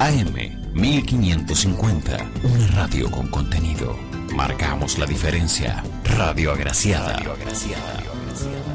AM 1550, una radio con contenido. Marcamos la diferencia. Radio Agraciada. Radio Agraciada.